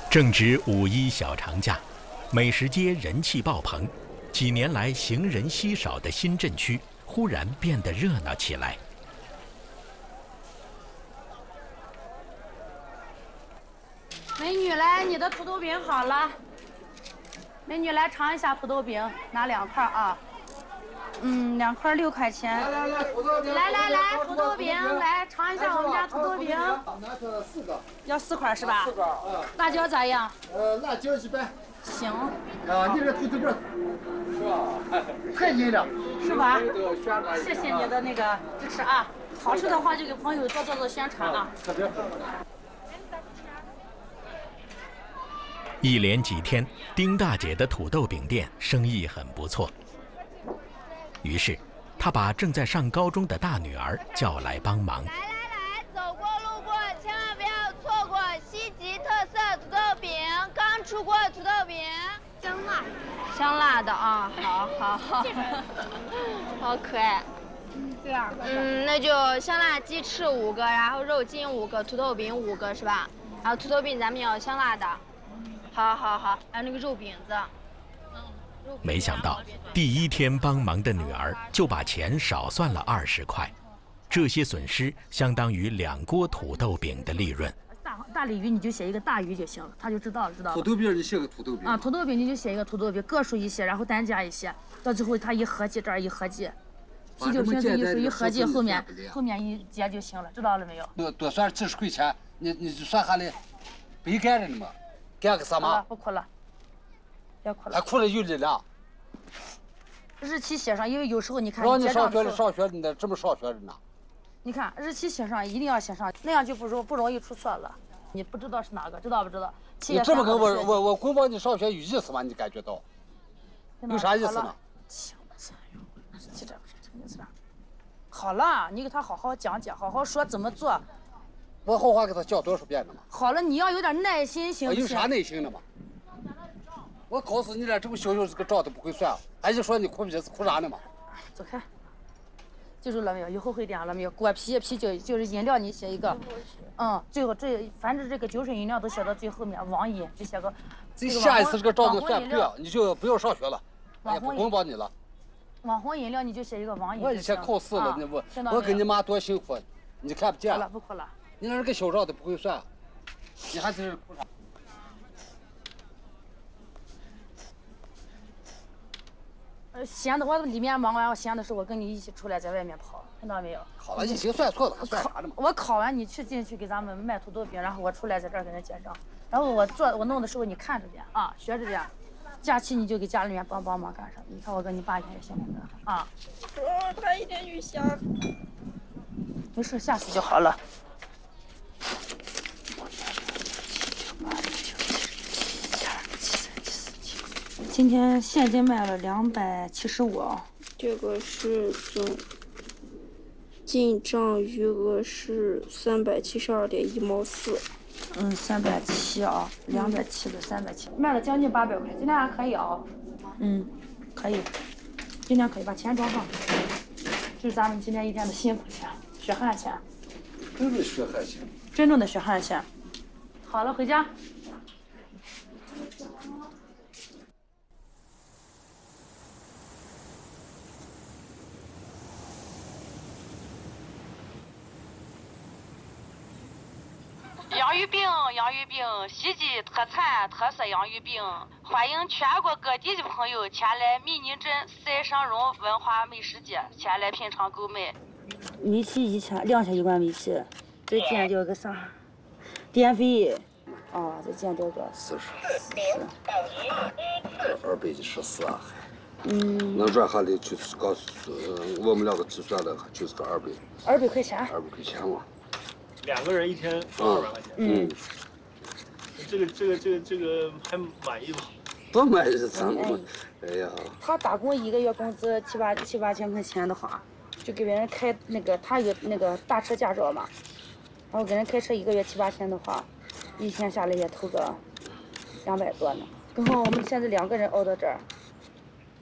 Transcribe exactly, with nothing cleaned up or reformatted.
正值五一小长假，美食街人气爆棚。几年来行人稀少的新镇区，忽然变得热闹起来。 美女来，你的土豆饼好了。美女来尝一下土豆饼，拿两块啊。嗯，两块六块钱。 来来来，土豆饼。 来来来，土豆饼，来尝一下我们家土豆饼。 拿这四个。 要四块是吧？ 四块啊。 辣椒咋样？ 呃，辣椒一般。 行。 啊，你这土豆饼是吧？太硬了， 是吧？谢谢你的那个支持啊！好吃的话就给朋友多做做宣传啊。 特别好。 一连几天，丁大姐的土豆饼店生意很不错。于是，她把正在上高中的大女儿叫来帮忙。 来来来，走过路过千万不要错过西吉特色土豆饼，刚出锅土豆饼，香辣，香辣的啊，好好好，好可爱。 这样。 嗯，那就香辣鸡翅五个，然后肉筋五个，土豆饼五个是吧？然后土豆饼咱们要香辣的。好好好，还有那个肉饼子。 没想到第一天帮忙的女儿就把钱少算了二十块，这些损失相当于两锅土豆饼的利润。 大大鲤鱼你就写一个大鱼就行了，他就知道了，知道了。 土豆饼你写个土豆饼啊，土豆饼你就写一个土豆饼，个数一些，然后单价一些，到最后他一合计，这儿一合计，啤酒瓶子一数一合计，后面后面一结就行了，知道了没有？ 多多算几十块钱，你你就算下来，白干着呢嘛。干个什么？ 不哭了，别哭了。 还哭了有力量。 日期写上，因为有时候你看。 让你上学了，上学你得这么上学着呢。 你看日期写上，一定要写上，那样就不容不容易出错了。你不知道是哪个，知道不知道？ 你这么跟我我我公帮你上学有意思吗？你感觉到？有啥意思呢？ 好了，你给他好好讲解，好好说怎么做。 我好话给他讲多少遍了嘛？ 好了，你要有点耐心，行不行？ 有啥耐心的嘛？我告诉你了，这么小小这个账都不会算，还是说你哭鼻子哭啥呢嘛？ 走开。记住了没有？以后会点了没有？果啤、啤酒就是饮料，你写一个。嗯，最后这凡是这个酒水饮料都写到最后面，网饮就写个。 这下一次这个账都算不对，你就不要上学了，也不光帮你了。 网红饮料你就写一个网饮。 我以前考试了，我我跟你妈多辛苦，你看不见。 好了，不哭了。 你那个小账都不会算，你还是哭啥？ 呃，闲的我里面忙完，我闲的时候我跟你一起出来在外面跑，看到没有？ 好了，已经算错了，还算啥呢嘛？ 我考完你去进去给咱们卖土豆饼，然后我出来在这儿给人结账，然后我做我弄的时候你看着点啊，学着点。假期你就给家里面帮帮忙干啥？你看我跟你爸一天也行不行啊？ 哦，他一天就瞎。 没事，下次就好了。今天现金卖了两百七十五。 这个是总进账余额是三百七十二点一毛四。 嗯，三百七啊，两百七的三百七，卖了将近八百块，今天还可以啊。嗯，可以，今天可以把钱装上。这是咱们今天一天的辛苦钱，血汗钱。 真是血汗钱。 真正的血汗钱。好了，回家。 洋芋饼，洋芋饼，西吉特产特色洋芋饼，欢迎全国各地的朋友前来米宁镇赛尚荣文化美食节前来品尝购买。 米奇一千，两千一罐米奇，再减掉个啥？电费，哦，再减掉个四十，四十，二百一十四啊， 嗯， 能赚下来就是告诉我们两个计算的，就是个二百， 二百块钱， 二百块钱嘛。 两个人一天二百块钱， 嗯， 这个这个这个这个还满意吗？ 不满意，咱们，哎呀， 他打工一个月工资七八七八千块钱的话，就给别人开那个他有那个大车驾照嘛，然后给人开车一个月七八千的话，一天下来也投个两百多呢。刚好我们现在两个人熬到这儿，